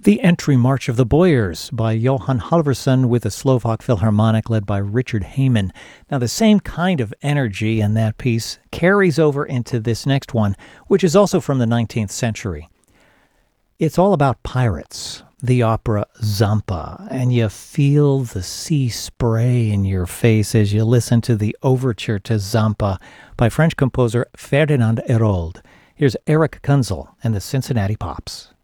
The Entry March of the Boyars by Johan Halvorsen with a Slovak Philharmonic led by Richard Heyman. Now, the same kind of energy in that piece carries over into this next one, which is also from the 19th century. It's all about pirates, the opera Zampa, and you feel the sea spray in your face as you listen to the overture to Zampa by French composer Ferdinand Hérold. Here's Eric Kunzel and the Cincinnati Pops.